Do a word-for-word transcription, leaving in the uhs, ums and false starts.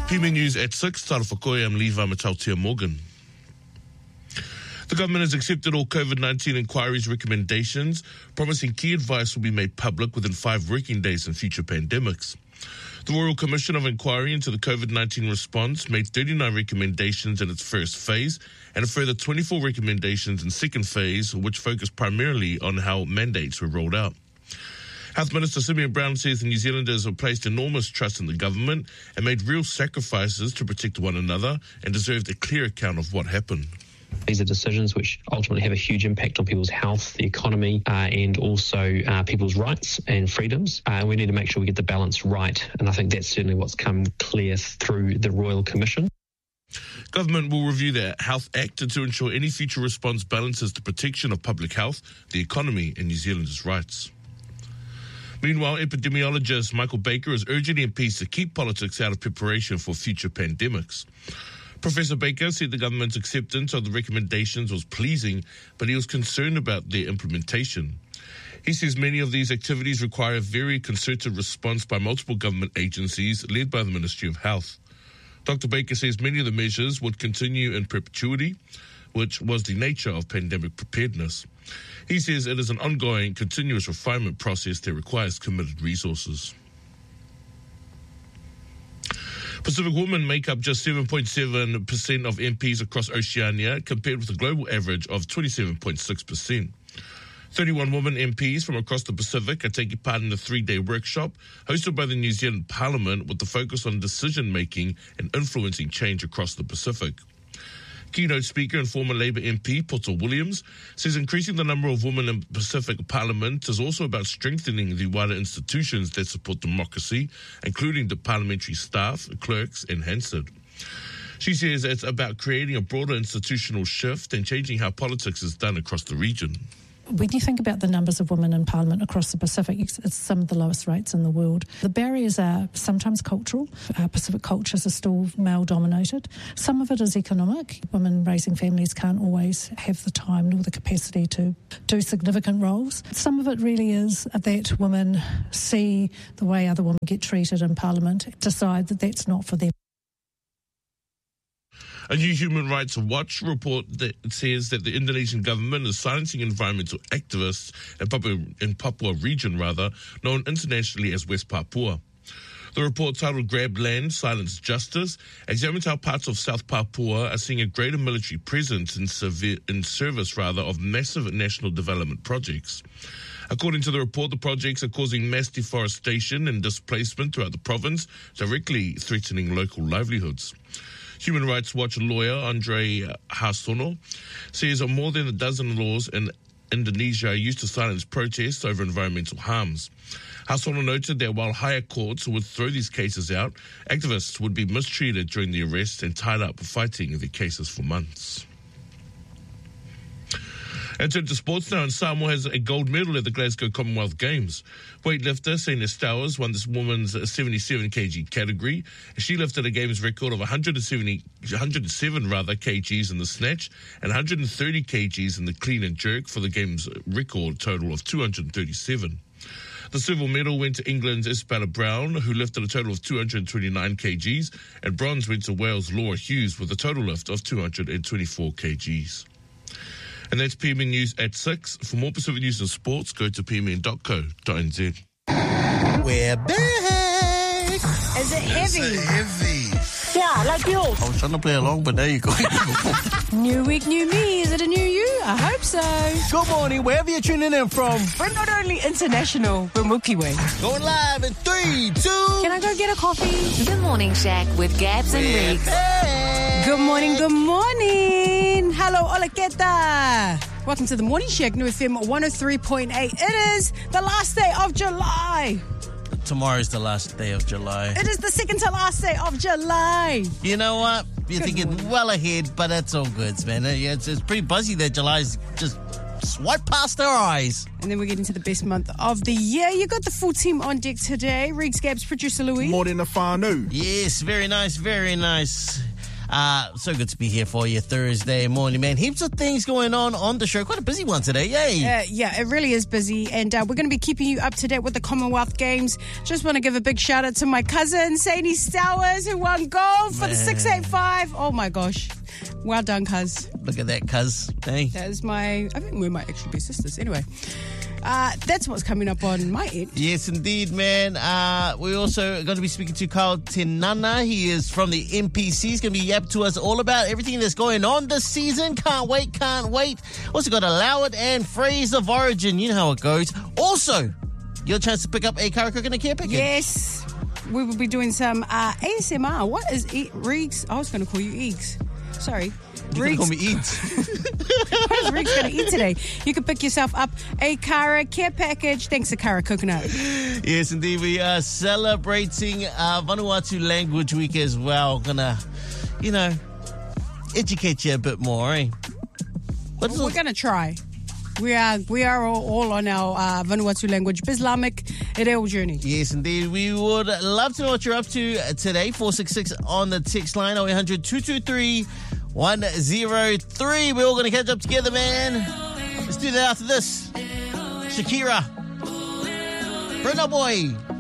P M News at six, Tara Whakoe, I'm Levi Matautia Morgan. The government has accepted all COVID nineteen inquiries recommendations, promising key advice will be made public within five working days in future pandemics. The Royal Commission of Inquiry into the COVID nineteen response made thirty-nine recommendations in its first phase and a further twenty-four recommendations in second phase, which focused primarily on how mandates were rolled out. Health Minister Simeon Brown says the New Zealanders have placed enormous trust in the government and made real sacrifices to protect one another and deserved a clear account of what happened. These are decisions which ultimately have a huge impact on people's health, the economy, uh, and also uh, people's rights and freedoms. Uh, and we need to make sure we get the balance right. And I think that's certainly what's come clear through the Royal Commission. Government will review the Health Act to ensure any future response balances the protection of public health, the economy, and New Zealanders' rights. Meanwhile, epidemiologist Michael Baker is urging M Ps to keep politics out of preparation for future pandemics. Professor Baker said the government's acceptance of the recommendations was pleasing, but he was concerned about their implementation. He says many of these activities require a very concerted response by multiple government agencies led by the Ministry of Health. Doctor Baker says many of the measures would continue in perpetuity, which was the nature of pandemic preparedness. He says it is an ongoing, continuous refinement process that requires committed resources. Pacific women make up just seven point seven percent of M Ps across Oceania, compared with a global average of twenty-seven point six percent. thirty-one women M Ps from across the Pacific are taking part in a three-day workshop hosted by the New Zealand Parliament with the focus on decision-making and influencing change across the Pacific. Keynote speaker and former Labour M P Poto Williams says increasing the number of women in the Pacific Parliament is also about strengthening the wider institutions that support democracy, including the parliamentary staff, clerks and Hansard. She says it's about creating a broader institutional shift and changing how politics is done across the region. When you think about the numbers of women in Parliament across the Pacific, it's, it's some of the lowest rates in the world. The barriers are sometimes cultural. Uh, Pacific cultures are still male-dominated. Some of it is economic. Women raising families can't always have the time nor the capacity to do significant roles. Some of it really is that women see the way other women get treated in Parliament, decide that that's not for them. A new Human Rights Watch report that says that the Indonesian government is silencing environmental activists in Papua, in Papua region, rather, known internationally as West Papua. The report, titled Grab Land, Silence Justice, examines how parts of South Papua are seeing a greater military presence in, severe, in service rather, of massive national development projects. According to the report, the projects are causing mass deforestation and displacement throughout the province, directly threatening local livelihoods. Human Rights Watch lawyer Andre Harsono says more than a dozen laws in Indonesia are used to silence protests over environmental harms. Harsono noted that while higher courts would throw these cases out, activists would be mistreated during the arrests and tied up fighting their cases for months. And turn to sports now, and Samoa has a gold medal at the Glasgow Commonwealth Games. Weightlifter Sena Stowers won this woman's seventy-seven kilogram category. She lifted a games record of one hundred seventy, one hundred seven rather kgs in the snatch and one hundred thirty kgs in the clean and jerk for the games record total of two hundred thirty-seven. The silver medal went to England's Isabella Brown, who lifted a total of two hundred twenty-nine kgs, and bronze went to Wales' Laura Hughes with a total lift of two hundred twenty-four kgs. And that's P M N News at six. For more Pacific News and sports, go to p m n dot co dot n z. We're back! Is it heavy? Is it heavy? Yeah, like you. I was trying to play along, but there you go. New week, new me. Is it a new you? I hope so. Good morning, wherever you're tuning in from. We're not only international, we're Mookie Way. Going live in three, two. Can I go get a coffee? The Morning Shack with Gabs and We're Riggs. back. Good morning, good morning. Hello, hola, ¿qué tal? Welcome to the Morning Shack, New F M one oh three point eight. It is the last day of July. Tomorrow's the last day of July. It is the second to last day of July. You know what? You're Good thinking morning. well ahead, but it's all good, man. It's, it's pretty buzzy that July's just swiped past our eyes. And then we're getting to the best month of the year. You got the full team on deck today. Riggs, Gabs, producer Louis. More than a whānau. Yes, very nice, very nice. Uh, so good to be here for you Thursday morning, man. Heaps of things going on on the show. Quite a busy one today, yay. Uh, yeah, it really is busy. And uh, we're going to be keeping you up to date with the Commonwealth Games. Just want to give a big shout out to my cousin, Sadie Stowers, who won gold for Man. the six eighty-five. Oh my gosh. Well done, cuz. Look at that, cuz. Hey. That is my, I think we might actually be sisters. Anyway, uh, that's what's coming up on my end. Yes, indeed, man. Uh, we're also going to be speaking to Carl Tenana. He is from the M P C. He's going to be yapping to us all about everything that's going on this season. Can't wait, can't wait. Also got Allow It and Phrase of Origin. You know how it goes. Also, your chance to pick up a Karakuk and a care package. Yes. We will be doing some uh, A S M R. What is e- Reeks? I was going to call you Eeks. Sorry. You're going to call me Eat. What is Reeks going to eat today? You can pick yourself up a Kara care package. Thanks to Kara Coconut. Yes, indeed. We are celebrating uh, Vanuatu Language Week as well. Gonna, you know, educate you a bit more, eh? What is We're going to try. We are we are all, all on our uh, Vanuatu language Islamic reo journey. Yes, indeed. We would love to know what you're up to today. four six six on the text line, oh eight hundred, two two three, one oh three. We're all going to catch up together, man. Let's do that after this. Shakira. Bruno Boy.